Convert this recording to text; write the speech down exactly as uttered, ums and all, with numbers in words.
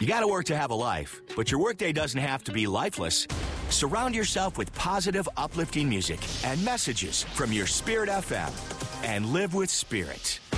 You gotta work to have a life, but your workday doesn't have to be lifeless. Surround yourself with positive, uplifting music and messages from your Spirit F M and live with Spirit.